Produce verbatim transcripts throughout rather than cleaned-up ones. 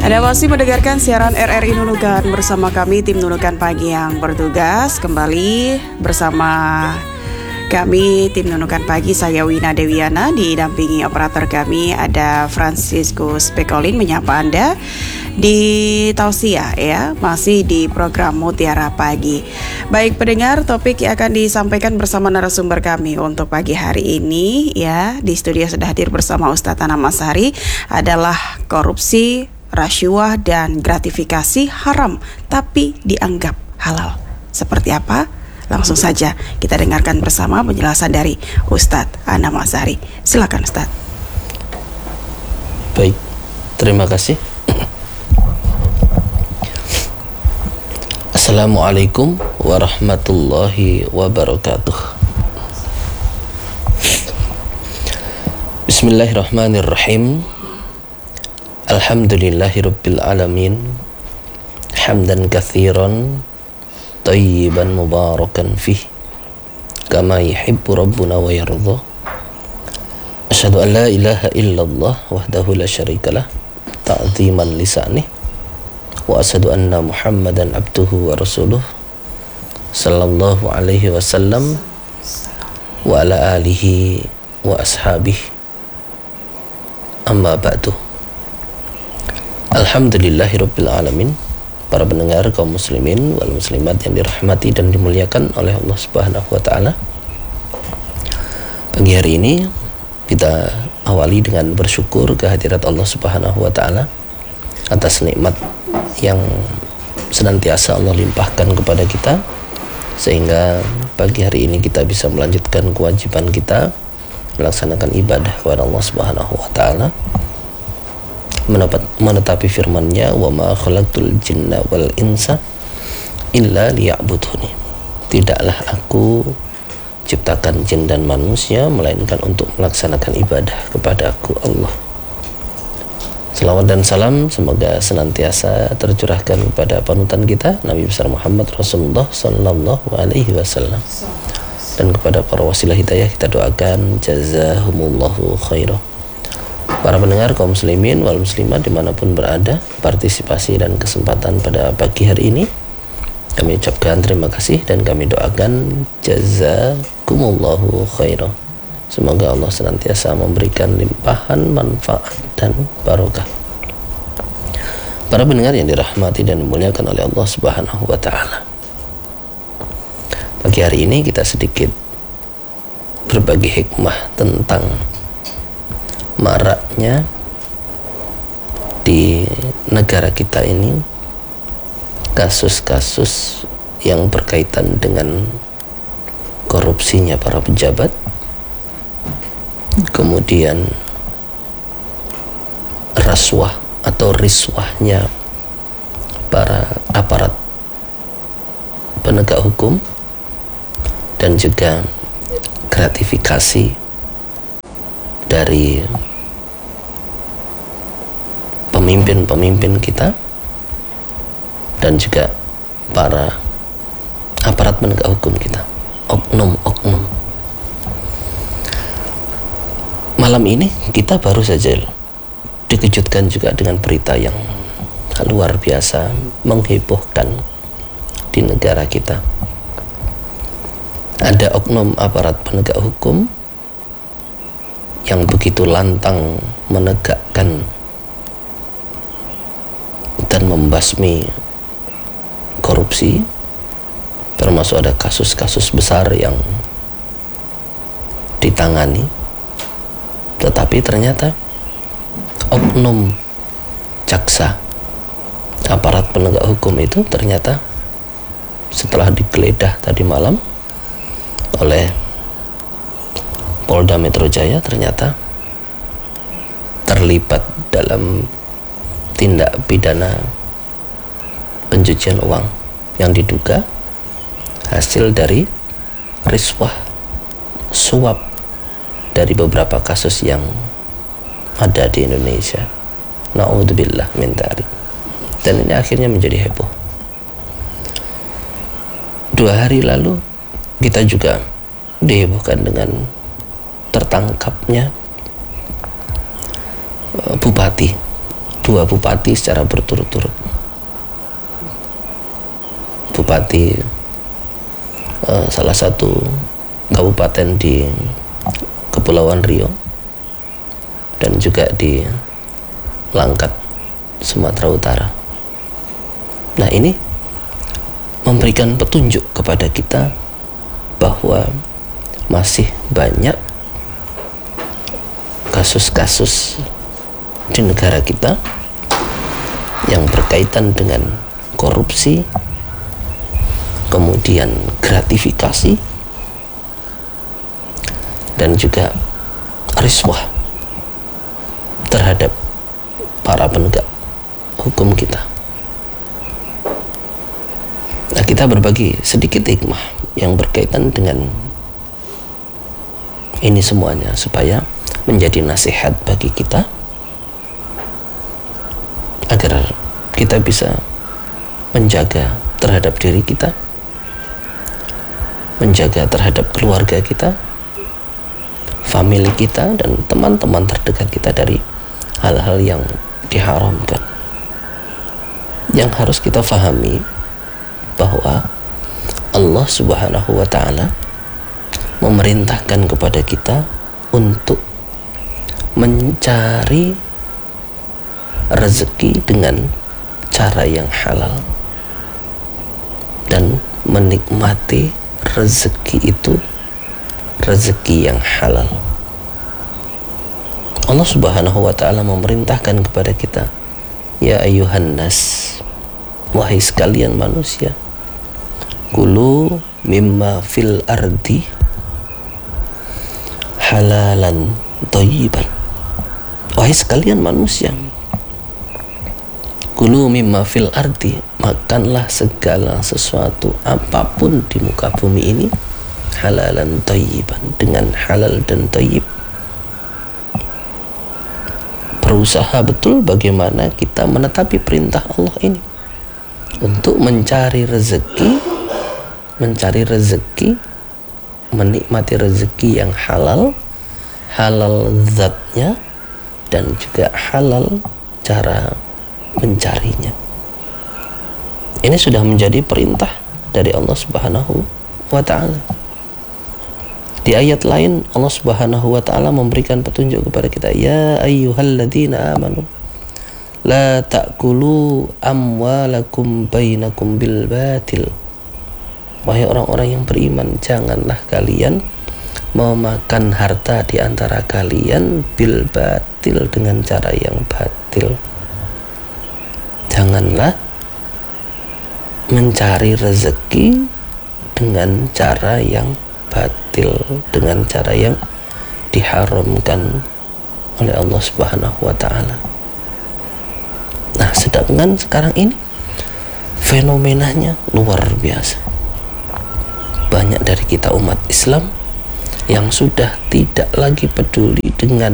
Anda masih mendengarkan siaran R R I Nunukan bersama kami tim Nunukan Pagi yang bertugas kembali bersama kami tim Nunukan Pagi. Saya Wina Dewiana, didampingi operator kami ada Franciscus Pekolin menyapa Anda di Tausiah ya, masih di program Mutiara Pagi. Baik pendengar, topik yang akan disampaikan bersama narasumber kami untuk pagi hari ini ya, di studio sudah hadir bersama Ustadz Anam Ashari adalah korupsi, rasuah dan gratifikasi haram tapi dianggap halal. Seperti apa? Langsung saja kita dengarkan bersama penjelasan dari Ustadz Anam Ashari. Silakan Ustadz. Baik, terima kasih. Assalamualaikum warahmatullahi wabarakatuh. Bismillahirrahmanirrahim. Alhamdulillahirabbil alamin. Hamdan katsiran tayyiban mubarakan fih kama yuhibbu rabbuna wa yarda. Asyhadu an la ilaha illallah wahdahu la syarikalah ta'ziman lisanih wa asyhadu anna Muhammadan abduhu wa rasuluh sallallahu alaihi wasallam wa ala alihi wa ashabihi. Amma ba'du. Alhamdulillahirabbil alamin. Para pendengar kaum muslimin wal muslimat yang dirahmati dan dimuliakan oleh Allah Subhanahu wa taala. Pagi hari ini kita awali dengan bersyukur kehadirat Allah Subhanahu wa taala atas nikmat yang senantiasa Allah limpahkan kepada kita, sehingga pagi hari ini kita bisa melanjutkan kewajiban kita melaksanakan ibadah kepada Allah Subhanahu wa taala, menetapi firman-Nya, wa ma khalaqtul jinna wal insa illa liya'buduni. Tidaklah aku ciptakan jin dan manusia melainkan untuk melaksanakan ibadah kepada aku Allah. Selawat dan salam semoga senantiasa tercurahkan kepada panutan kita Nabi besar Muhammad Rasulullah sallallahu alaihi wasallam, dan kepada para wasilah hidayah kita doakan jazahumullahu khairah. Para pendengar kaum muslimin wal muslimat dimanapun berada, partisipasi dan kesempatan pada pagi hari ini kami ucapkan terima kasih dan kami doakan jazakumullahu khairan. Semoga Allah senantiasa memberikan limpahan manfaat dan barokah. Para pendengar yang dirahmati dan dimuliakan oleh Allah Subhanahu wa taala, pagi hari ini kita sedikit berbagi hikmah tentang maraknya di negara kita ini kasus-kasus yang berkaitan dengan korupsinya para pejabat, kemudian rasuah atau riswahnya para aparat penegak hukum, dan juga gratifikasi dari pemimpin-pemimpin kita dan juga para aparat penegak hukum kita, oknum-oknum. Malam ini kita baru saja dikejutkan juga dengan berita yang luar biasa menghebohkan di negara kita. Ada oknum aparat penegak hukum yang begitu lantang menegakkan dan membasmi korupsi, termasuk ada kasus-kasus besar yang ditangani, tetapi ternyata oknum jaksa aparat penegak hukum itu ternyata setelah digeledah tadi malam oleh Polda Metro Jaya ternyata terlibat dalam tindak pidana pencucian uang yang diduga hasil dari riswah suap dari beberapa kasus yang ada di Indonesia. Na'udzubillah min dzalik. Dan ini akhirnya menjadi heboh. Dua hari lalu kita juga dihebohkan dengan tertangkapnya bupati dua bupati secara berturut-turut. Bupati uh, salah satu kabupaten di Kepulauan Riau dan juga di Langkat, Sumatera Utara. Nah, ini memberikan petunjuk kepada kita bahwa masih banyak kasus-kasus di negara kita yang berkaitan dengan korupsi, kemudian gratifikasi, dan juga riswah terhadap para penegak hukum kita. Nah, kita berbagi sedikit hikmah yang berkaitan dengan ini semuanya supaya menjadi nasihat bagi kita agar kita bisa menjaga terhadap diri kita, menjaga terhadap keluarga kita, famili kita, dan teman-teman terdekat kita dari hal-hal yang diharamkan. Yang harus kita fahami bahwa Allah Subhanahu wa ta'ala memerintahkan kepada kita untuk mencari rezeki dengan cara yang halal dan menikmati rezeki itu rezeki yang halal. Allah Subhanahu wa ta'ala memerintahkan kepada kita, ya ayyuhan nas, wahai sekalian manusia, kulu mimma fil ardi halalan thayyiban. Wahai sekalian manusia, kulu mimma fil ardi, makanlah segala sesuatu apapun di muka bumi ini halalan thayyiban, dengan halal dan thayyib. Berusaha betul bagaimana kita menetapi perintah Allah ini untuk mencari rezeki, mencari rezeki, menikmati rezeki yang halal, halal zatnya, dan juga halal cara mencarinya. Ini sudah menjadi perintah dari Allah Subhanahu wa ta'ala. Di ayat lain Allah Subhanahu wa ta'ala memberikan petunjuk kepada kita, ya ayyuhalladzina amanu la ta'kulu amwalakum bainakum bil batil. Wahai orang-orang yang beriman, janganlah kalian memakan harta di antara kalian bil batil, dengan cara yang batil. Janganlah mencari rezeki dengan cara yang batil, dengan cara yang diharamkan oleh Allah Subhanahu wa ta'ala. Nah, sedangkan sekarang ini fenomenanya luar biasa. Banyak dari kita umat Islam yang sudah tidak lagi peduli dengan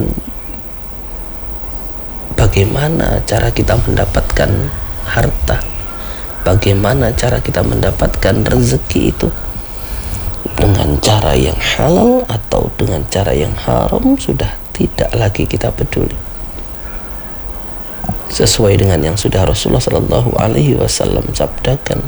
bagaimana cara kita mendapatkan harta, bagaimana cara kita mendapatkan rezeki itu, dengan cara yang halal atau dengan cara yang haram, sudah tidak lagi kita peduli. Sesuai dengan yang sudah Rasulullah Shallallahu Alaihi Wasallam sabdakan,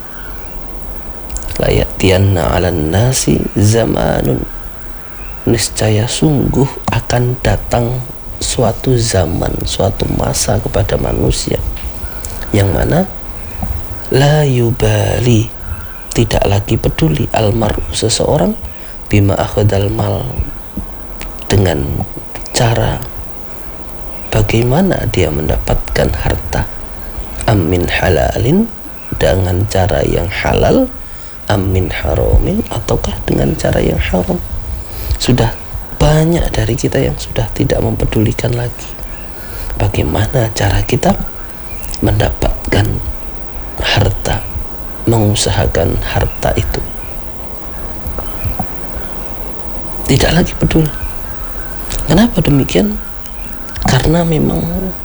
la ya'tiyanna 'alan nasi zamanun, niscaya sungguh akan datang suatu zaman, suatu masa kepada manusia yang mana la yubali, tidak lagi peduli, almaru, seseorang, bima akhadal mal, dengan cara bagaimana dia mendapatkan harta, amin halalin, dengan cara yang halal, amin haramin, ataukah dengan cara yang haram. Sudah banyak dari kita yang sudah tidak mempedulikan lagi bagaimana cara kita mendapatkan harta, mengusahakan harta itu. Tidak lagi peduli. Kenapa demikian? Karena memang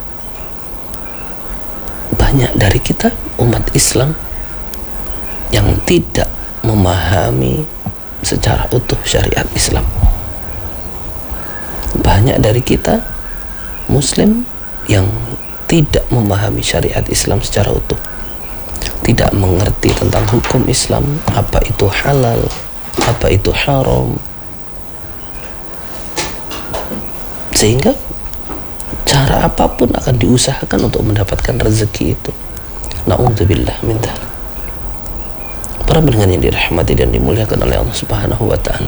banyak dari kita umat Islam yang tidak memahami secara utuh syariat Islam. Banyak dari kita Muslim yang tidak memahami syariat Islam secara utuh, tidak mengerti tentang hukum Islam, apa itu halal, apa itu haram, sehingga cara apapun akan diusahakan untuk mendapatkan rezeki itu. Na'udzubillah min dzalik. Para pendengar yang dirahmati dan dimuliakan oleh Allah Subhanahu wa taala,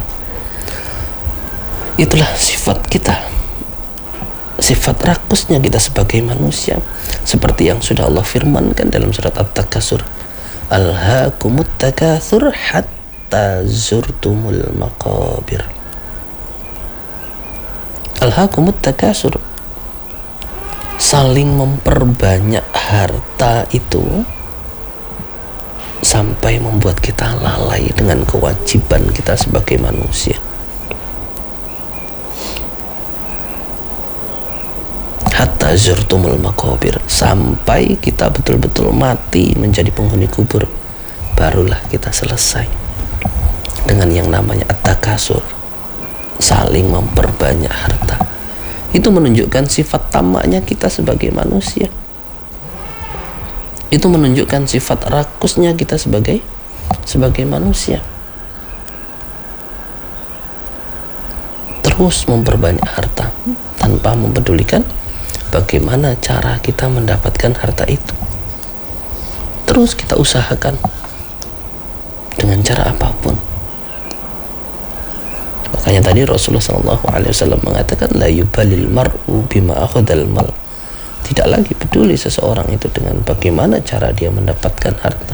itulah sifat kita, sifat rakusnya kita sebagai manusia, seperti yang sudah Allah firmankan dalam surat At-Takatsur, alhaakumut takatsur hatta zurtumul maqabir. Alhaakumut takatsur, saling memperbanyak harta itu sampai membuat kita lalai dengan kewajiban kita sebagai manusia. Hatta zurtumul maqabir, sampai kita betul-betul mati menjadi penghuni kubur, barulah kita selesai dengan yang namanya at-takasur, saling memperbanyak harta. Itu menunjukkan sifat tamaknya kita sebagai manusia. Itu menunjukkan sifat rakusnya kita sebagai sebagai manusia. Terus memperbanyak harta tanpa mempedulikan bagaimana cara kita mendapatkan harta itu. Terus kita usahakan dengan cara apapun. Makanya tadi Rasulullah shallallahu alaihi wasallam mengatakan, la yubalil mar'u bima akhadal mal. Tidak lagi peduli seseorang itu dengan bagaimana cara dia mendapatkan harta.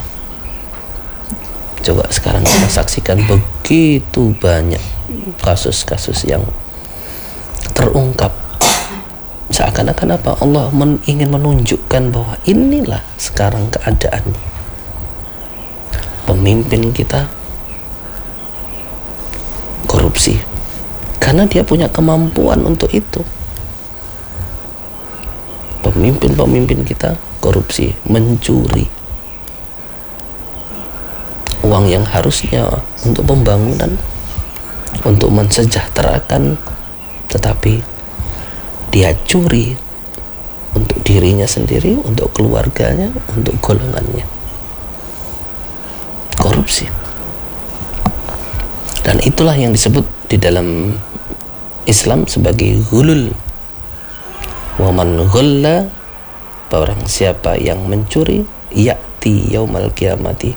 Coba sekarang kita saksikan begitu banyak kasus-kasus yang terungkap. Seakan-akan apa? Allah men ingin menunjukkan bahwa inilah sekarang keadaannya. Pemimpin kita korupsi karena dia punya kemampuan untuk itu. Pemimpin-pemimpin kita korupsi, mencuri uang yang harusnya untuk pembangunan, untuk mensejahterakan, tetapi dia curi untuk dirinya sendiri, untuk keluarganya, untuk golongannya. Korupsi. Dan itulah yang disebut di dalam Islam sebagai ghulul. Wa man ghulla, barang siapa yang mencuri, ya'ti yaumal qiyamati.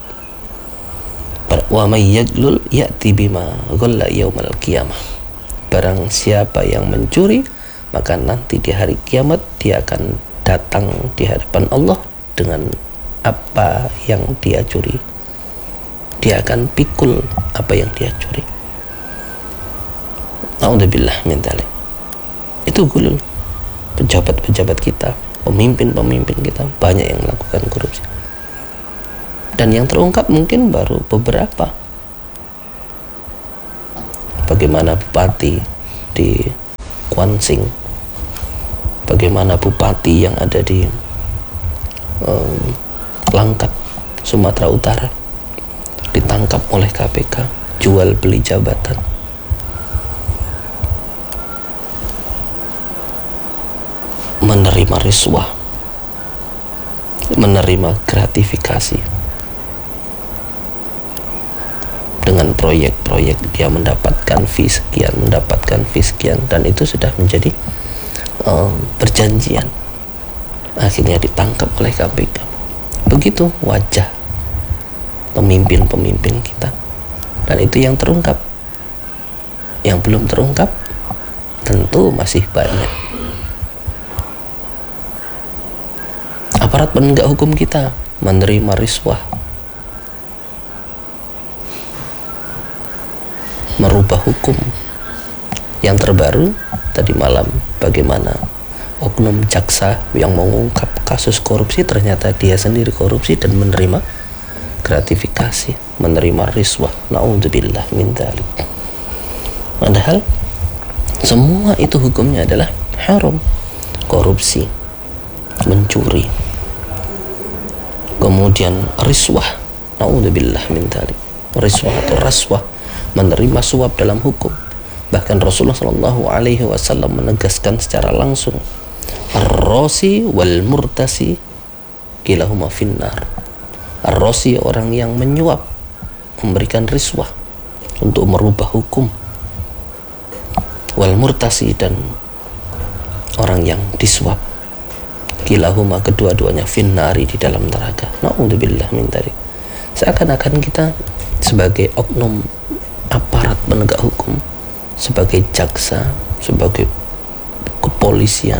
Wa may yaghlul ya'ti bima ghulla yaumal qiyamah. Barang siapa yang mencuri, maka nanti di hari kiamat dia akan datang di hadapan Allah dengan apa yang dia curi. Dia akan pikul apa yang dia curi. Na'udzubillah min dzalik. Itu ghulul. Pejabat-pejabat kita, pemimpin-pemimpin kita banyak yang melakukan korupsi. Dan yang terungkap mungkin baru beberapa. Bagaimana bupati di Kuansing, bagaimana bupati yang ada di um, Langkat, Sumatera Utara ditangkap oleh K P K jual beli jabatan. Menerima riswah, menerima gratifikasi dengan proyek-proyek, dia mendapatkan fee sekian, mendapatkan fee sekian, dan itu sudah menjadi um, perjanjian. Akhirnya ditangkap oleh K P K. Begitu wajah pemimpin-pemimpin kita. Dan itu yang terungkap. Yang belum terungkap tentu masih banyak. Aparat penegak hukum kita menerima riswah, merubah hukum. Yang terbaru tadi malam, bagaimana oknum jaksa yang mengungkap kasus korupsi ternyata dia sendiri korupsi dan menerima gratifikasi, menerima riswah. Na'udzubillah min dzalik. Padahal semua itu hukumnya adalah haram. Korupsi, mencuri, kemudian riswah, na'udzubillah min dzalik. Riswah atau raswah, menerima suap dalam hukum. Bahkan Rasulullah shallallahu alaihi wasallam menegaskan secara langsung Ar-rasi wal murtasi kilahuma finnar. Ar-rasi orang yang menyuap, memberikan riswah untuk merubah hukum. Wal murtasi dan orang yang disuap, kilahuma kedua-duanya finnari di dalam neraka. Na'udzubillah min dzalik. Seakan-akan kita sebagai oknum aparat penegak hukum, sebagai jaksa, sebagai kepolisian,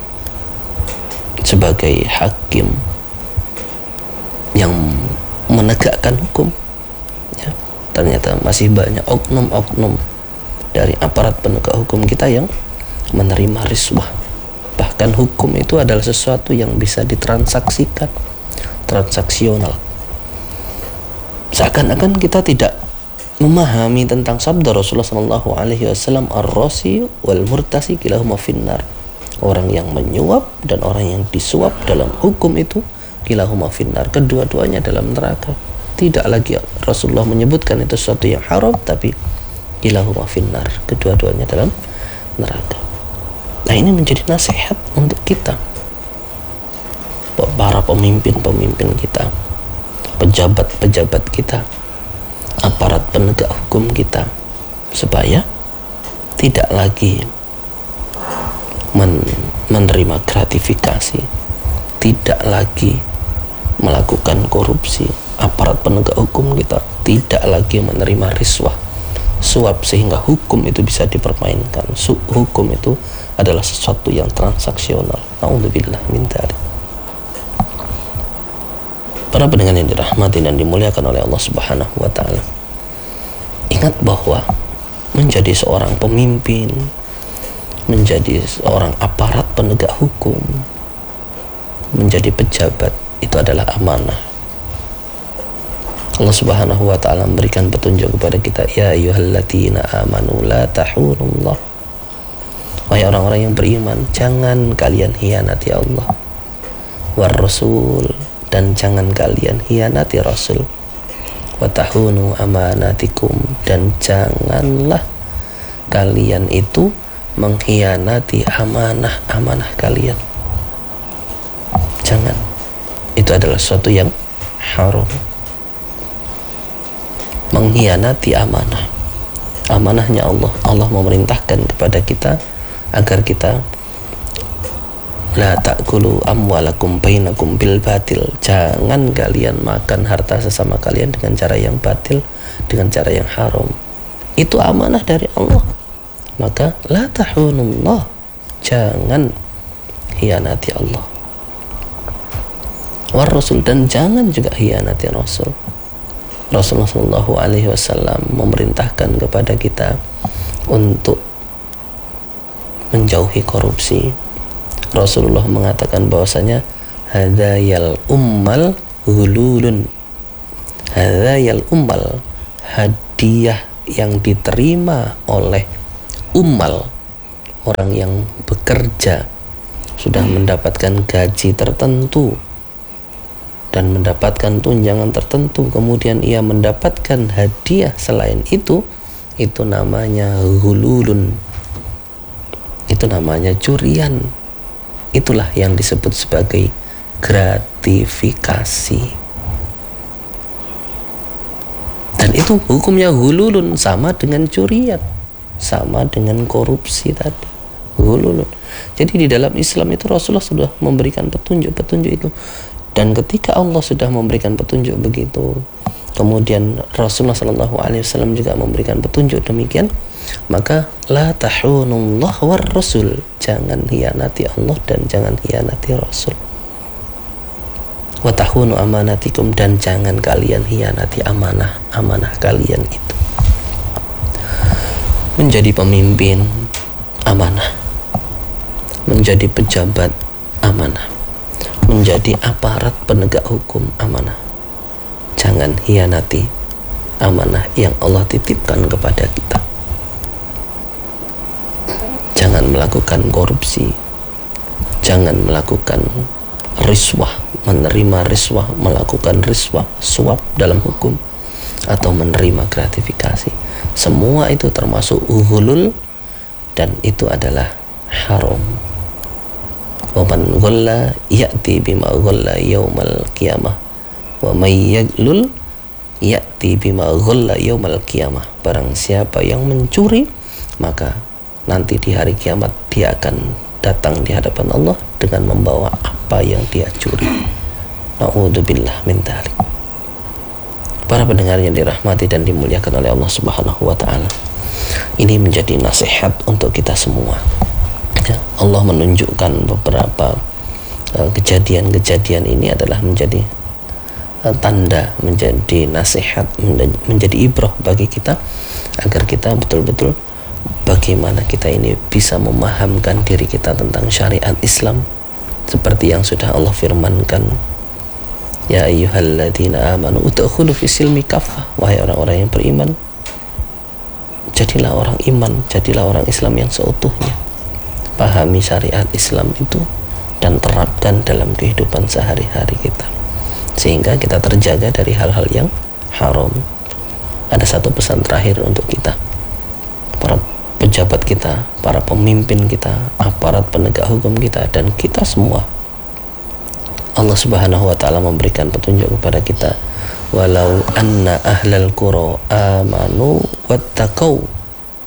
sebagai hakim yang menegakkan hukum, ya, ternyata masih banyak oknum-oknum dari aparat penegak hukum kita yang menerima riswah. Bahkan hukum itu adalah sesuatu yang bisa ditransaksikan, transaksional. Seakan-akan kita tidak memahami tentang sabda Rasulullah Shallallahu Alaihi Wasallam, ar-rasi wal murtasi kilahuma finnar. Orang yang menyuap dan orang yang disuap dalam hukum itu kilahuma finnar, kedua-duanya dalam neraka. Tidak lagi Rasulullah menyebutkan itu sesuatu yang haram, tapi kilahuma finnar, kedua-duanya dalam neraka. Nah, ini menjadi nasihat untuk kita, para pemimpin-pemimpin kita, pejabat-pejabat kita, aparat penegak hukum kita, supaya tidak lagi men- menerima gratifikasi, tidak lagi melakukan korupsi. Aparat penegak hukum kita tidak lagi menerima riswah, suap, sehingga hukum itu bisa dipermainkan. Su- hukum itu adalah sesuatu yang transaksional. Na'udzubillah min dzalik. Para pendengar yang dirahmati dan dimuliakan oleh Allah Subhanahu wa taala, ingat bahwa menjadi seorang pemimpin, menjadi seorang aparat penegak hukum, menjadi pejabat, itu adalah amanah. Allah Subhanahu wa taala memberikan petunjuk kepada kita, ya ayyuhalladzina amanu la tahunullah. Wahai orang-orang yang beriman, jangan kalian hianati Allah, war rasul, dan jangan kalian hianati Rasul, wa tahunu amanatikum, dan janganlah kalian itu mengkhianati amanah-amanah kalian. Jangan. Itu adalah sesuatu yang haram. Mengkhianati amanah. Amanahnya Allah. Allah memerintahkan kepada kita agar kita la ta'kulu amwalakum bainakum bil batil. Jangan kalian makan harta sesama kalian dengan cara yang batil, dengan cara yang haram. Itu amanah dari Allah. Maka la tahunullah, jangan hianati Allah. War rasul, dan jangan juga hianati Rasul. Rasulullah Shallallahu Alaihi Wasallam memerintahkan kepada kita untuk menjauhi korupsi. Rasulullah mengatakan bahwasanya hadayal ummal hululun, hadayal ummal, hadiah yang diterima oleh ummal, orang yang bekerja, sudah mendapatkan gaji tertentu dan mendapatkan tunjangan tertentu, kemudian ia mendapatkan hadiah selain itu, itu namanya hululun, itu namanya curian. Itulah yang disebut sebagai gratifikasi. Dan itu hukumnya hululun, sama dengan curian, sama dengan korupsi tadi, hululun. Jadi di dalam Islam itu Rasulullah sudah memberikan petunjuk-petunjuk itu. Dan ketika Allah sudah memberikan petunjuk begitu, kemudian Rasulullah Shallallahu Alaihi Wasallam juga memberikan petunjuk demikian, maka la tahunullah war rasul, jangan hianati Allah dan jangan hianati Rasul. Wa tahunu amanatikum, dan jangan kalian hianati amanah amanah kalian itu. Menjadi pemimpin amanah, menjadi pejabat amanah, menjadi aparat penegak hukum amanah. Jangan hianati amanah yang Allah titipkan kepada kita. Jangan melakukan korupsi, jangan melakukan riswah, menerima riswah, melakukan riswah, suap dalam hukum, atau menerima gratifikasi. Semua itu termasuk uhulul, dan itu adalah haram. wa man ghalla ya'ti bima ghalla yaumal qiyamah wa may yaglul ya'ti bima ghalla yaumal qiyamah. Barang siapa yang mencuri, maka nanti di hari kiamat dia akan datang di hadapan Allah dengan membawa apa yang dia curi. Na'udzubillah min dzalik. Para pendengar yang dirahmati dan dimuliakan oleh Allah Subhanahu wa taala, ini menjadi nasihat untuk kita semua. Ya, Allah menunjukkan beberapa uh, kejadian-kejadian ini adalah menjadi uh, tanda, menjadi nasihat, menjadi, menjadi ibrah bagi kita, agar kita betul-betul bagaimana kita ini bisa memahamkan diri kita tentang syariat Islam seperti yang sudah Allah firmankan, ya ayyuhalladzina amanu udkhulu fis silmi kaffah. Wahai orang-orang yang beriman, jadilah orang iman, jadilah orang Islam yang seutuhnya. Pahami syariat Islam itu dan terapkan dalam kehidupan sehari-hari kita, sehingga kita terjaga dari hal-hal yang haram. Ada satu pesan terakhir untuk kita, para pejabat kita, para pemimpin kita, aparat penegak hukum kita, dan kita semua. Allah Subhanahu wa taala memberikan petunjuk kepada kita, walau anna ahlal qura amanu wattaqau.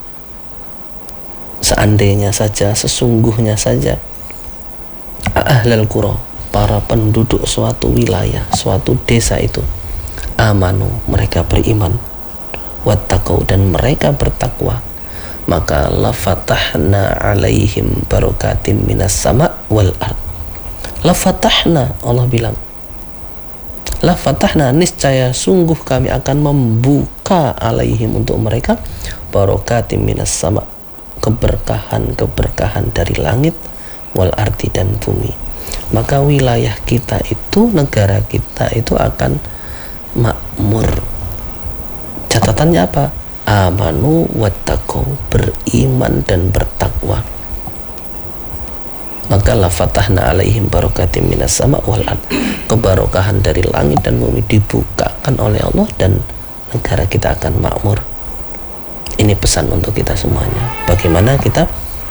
Seandainya saja, sesungguhnya saja ahlal qura, para penduduk suatu wilayah, suatu desa itu, amanu, mereka beriman, wattaqau, dan mereka bertakwa, maka lafatahna alaihim barakatim minas sama wal ard. Lafatahna, Allah bilang, lafatahna, niscaya sungguh kami akan membuka alaihim, untuk mereka, barakatim minas sama, keberkahan-keberkahan dari langit, wal ardi, dan bumi. Maka wilayah kita itu, negara kita itu akan makmur. Catatannya apa? Amanu wattaqau, beriman dan bertakwa. Maka la fatahna alaihim barakatim minas sama wal ard, keberkahan dari langit dan bumi dibukakan oleh Allah, dan negara kita akan makmur. Ini pesan untuk kita semuanya. Bagaimana kita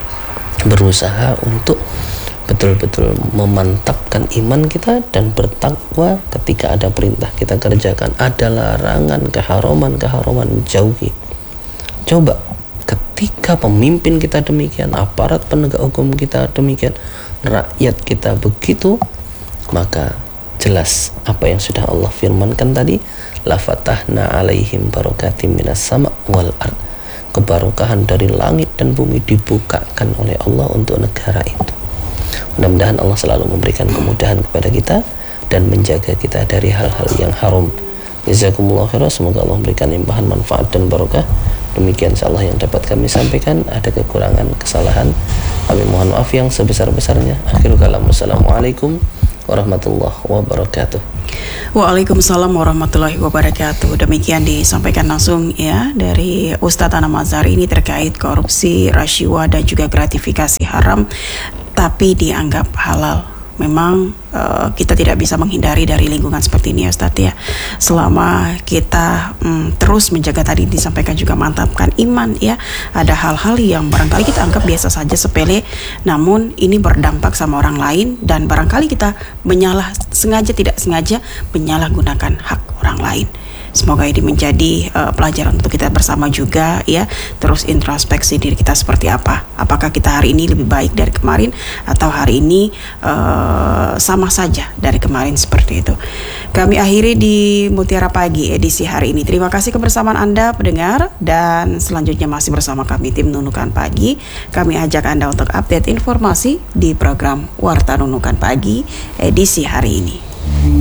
berusaha untuk betul-betul memantapkan iman kita dan bertakwa ketika ada perintah kita kerjakan, ada larangan keharaman-keharaman jauhi. Coba ketika pemimpin kita demikian, aparat penegak hukum kita demikian, rakyat kita begitu, maka jelas apa yang sudah Allah firmankan tadi, la fatahna alaihim barakatim minas sama wal ard, keberkahan dari langit dan bumi dibukakan oleh Allah untuk negara itu. Mudah-mudahan Allah selalu memberikan kemudahan kepada kita dan menjaga kita dari hal-hal yang haram. Jazakumullah khairan, semoga Allah memberikan limpahan manfaat dan barokah. Demikian insyaallah yang dapat kami sampaikan. Ada kekurangan, kesalahan, kami mohon maaf yang sebesar-besarnya. Akhirul kalam, wassalamualaikum warahmatullahi wabarakatuh. Waalaikumsalam warahmatullahi wabarakatuh. Demikian disampaikan langsung ya dari Ustadz Anam Azhari ini terkait korupsi, rasuah, dan juga gratifikasi haram tapi dianggap halal. Memang uh, kita tidak bisa menghindari dari lingkungan seperti ini ya Ustadz ya. Selama kita um, terus menjaga, tadi disampaikan juga mantapkan iman ya. Ada hal-hal yang barangkali kita anggap biasa saja, sepele, namun ini berdampak sama orang lain, dan barangkali kita menyalah sengaja tidak sengaja menyalahgunakan hak orang lain. Semoga ini menjadi uh, pelajaran untuk kita bersama juga ya. Terus introspeksi diri kita seperti apa. Apakah kita hari ini lebih baik dari kemarin, atau hari ini uh, sama saja dari kemarin, seperti itu. Kami akhiri di Mutiara Pagi edisi hari ini. Terima kasih kebersamaan Anda pendengar, dan selanjutnya masih bersama kami tim Nunukan Pagi. Kami ajak Anda untuk update informasi di program Warta Nunukan Pagi edisi hari ini.